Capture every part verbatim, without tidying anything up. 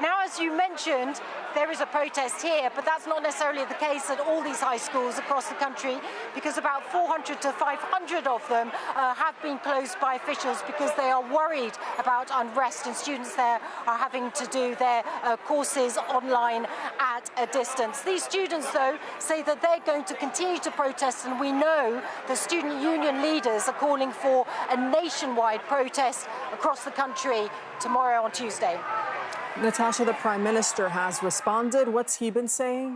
Now, as you mentioned, there is a protest here, but that's not necessarily the case at all these high schools across the country, because about four hundred to five hundred of them uh, have been closed by officials because they are worried about unrest, and students there are having to do their uh, courses online at a distance. These students, though, say that they're going to continue to protest, and we know the student union leaders are calling for a nationwide protest across the country tomorrow on Tuesday. Natasha, the Prime Minister has responded. What's he been saying?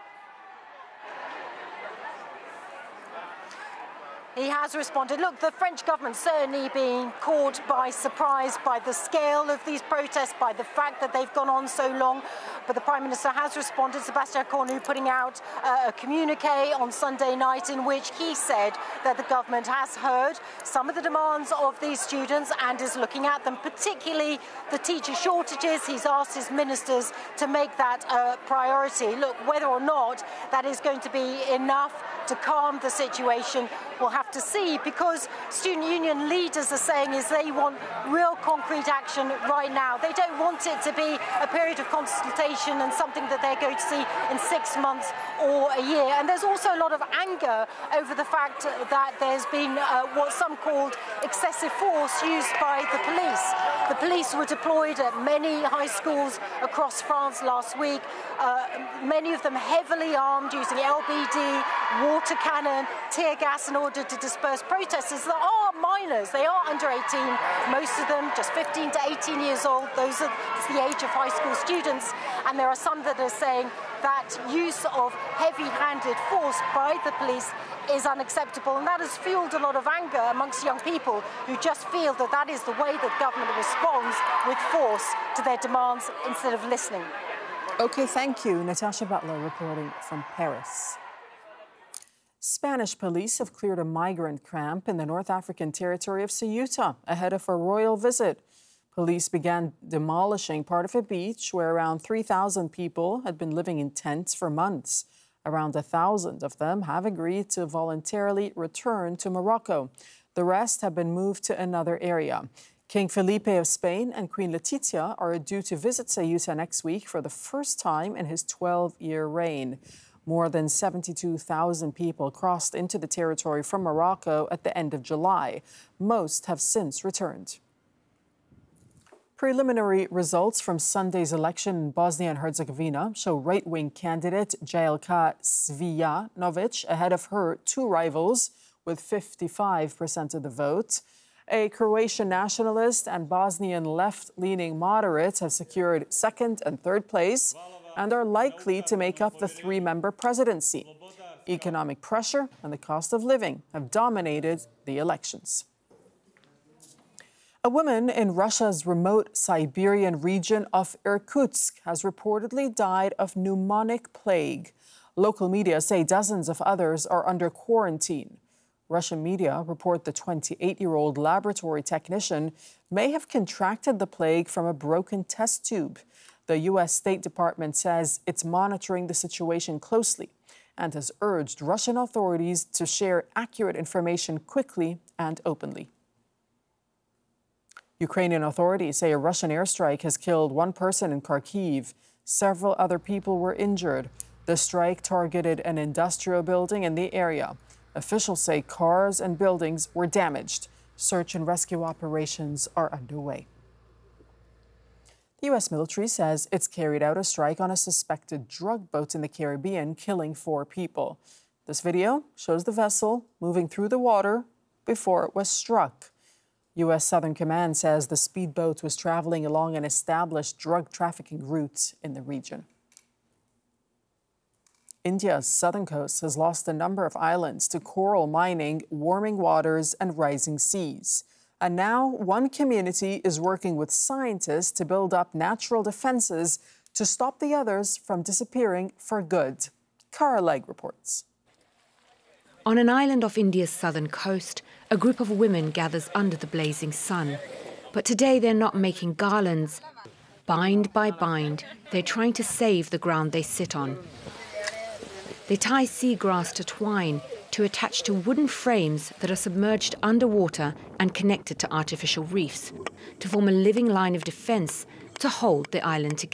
He has responded. Look, the French government certainly being caught by surprise by the scale of these protests, by the fact that they've gone on so long. But the Prime Minister has responded. Sébastien Cornu putting out uh, a communique on Sunday night in which he said that the government has heard some of the demands of these students and is looking at them, particularly the teacher shortages. He's asked his ministers to make that a priority. Look, whether or not that is going to be enough to calm the situation, we'll have to see, because student union leaders are saying is they want real concrete action right now. They don't want it to be a period of consultation and something that they're going to see in six months or a year. And there's also a lot of anger over the fact that there's been uh, what some called excessive force used by the police. The police were deployed at many high schools across France last week, uh, many of them heavily armed, using L B D, water cannon, tear gas in order to disperse protesters that are minors. They are under eighteen, most of them just fifteen to eighteen years old. Those are the age of high school students. And there are some that are saying that use of heavy-handed force by the police is unacceptable, and that has fueled a lot of anger amongst young people who just feel that that is the way that government responds with force to their demands instead of listening. Okay, thank you. Natasha Butler reporting from Paris. Spanish police have cleared a migrant camp in the North African territory of Ceuta ahead of a royal visit. Police began demolishing part of a beach where around three thousand people had been living in tents for months. Around one thousand of them have agreed to voluntarily return to Morocco. The rest have been moved to another area. King Felipe of Spain and Queen Letizia are due to visit Ceuta next week for the first time in his twelve-year reign. More than seventy-two thousand people crossed into the territory from Morocco at the end of July. Most have since returned. Preliminary results from Sunday's election in Bosnia and Herzegovina show right-wing candidate Jelka Cvijanović ahead of her two rivals with fifty-five percent of the vote. A Croatian nationalist and Bosnian left-leaning moderates have secured second and third place and are likely to make up the three-member presidency. Economic pressure and the cost of living have dominated the elections. A woman in Russia's remote Siberian region of Irkutsk has reportedly died of pneumonic plague. Local media say dozens of others are under quarantine. Russian media report the twenty-eight-year-old laboratory technician may have contracted the plague from a broken test tube. The U S State Department says it's monitoring the situation closely and has urged Russian authorities to share accurate information quickly and openly. Ukrainian authorities say a Russian airstrike has killed one person in Kharkiv. Several other people were injured. The strike targeted an industrial building in the area. Officials say cars and buildings were damaged. Search and rescue operations are underway. The U S military says it's carried out a strike on a suspected drug boat in the Caribbean, killing four people. This video shows the vessel moving through the water before it was struck. U S Southern Command says the speedboat was traveling along an established drug trafficking route in the region. India's southern coast has lost a number of islands to coral mining, warming waters, and rising seas. And now one community is working with scientists to build up natural defenses to stop the others from disappearing for good. Cara Legg reports. On an island off India's southern coast, a group of women gathers under the blazing sun. But today they're not making garlands. Bind by bind, they're trying to save the ground they sit on. They tie seagrass to twine to attach to wooden frames that are submerged underwater and connected to artificial reefs, to form a living line of defense to hold the island together.